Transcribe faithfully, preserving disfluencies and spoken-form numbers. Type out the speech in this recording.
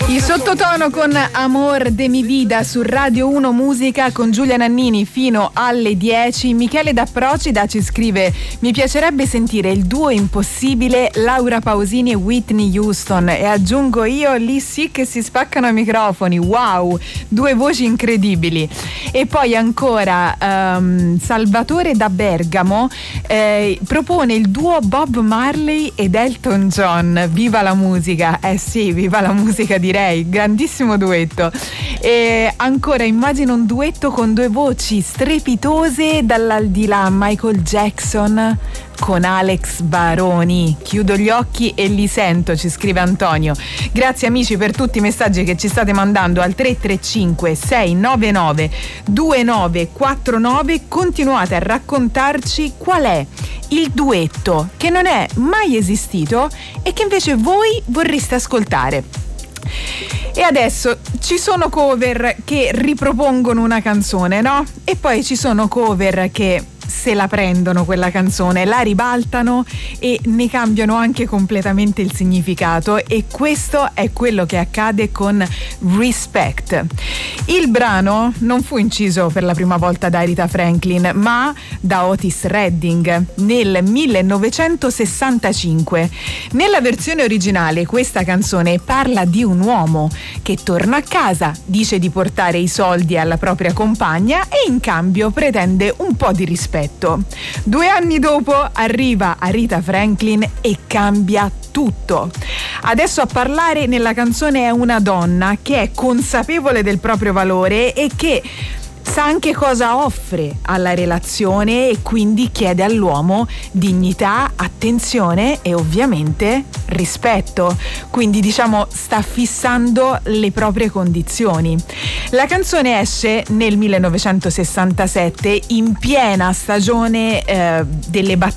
Il sottotono con Amor de mi vida su Radio uno Musica con Giulia Nannini fino alle dieci. Michele da Procida ci scrive: mi piacerebbe sentire il duo impossibile Laura Pausini e Whitney Houston, e aggiungo io, lì sì che si spaccano i microfoni, wow, due voci incredibili. E poi ancora um, Salvatore da Bergamo eh, propone il duo Bob Marley ed Elton John. Viva la musica, eh sì, viva la musica, direi, grandissimo duetto. E ancora immagino un duetto con due voci strepitose dall'aldilà, Michael Jackson con Alex Baroni. Chiudo gli occhi e li sento, ci scrive Antonio. Grazie amici per tutti i messaggi che ci state mandando al tre tre cinque sei nove nove due nove quattro nove. Continuate a raccontarci qual è il duetto che non è mai esistito e che invece voi vorreste ascoltare. E adesso ci sono cover che ripropongono una canzone, no? E poi ci sono cover che se la prendono quella canzone, la ribaltano e ne cambiano anche completamente il significato, e questo è quello che accade con Respect. Il brano non fu inciso per la prima volta da Aretha Franklin, ma da Otis Redding nel millenovecentosessantacinque. Nella versione originale questa canzone parla di un uomo che torna a casa, dice di portare i soldi alla propria compagna e in cambio pretende un po' di rispetto. Due anni dopo arriva Aretha Franklin e cambia tutto. Adesso a parlare nella canzone è una donna che è consapevole del proprio valore e che sa anche cosa offre alla relazione e quindi chiede all'uomo dignità, attenzione e ovviamente rispetto. Quindi diciamo sta fissando le proprie condizioni. La canzone esce nel millenovecentosessantasette in piena stagione eh, delle battaglie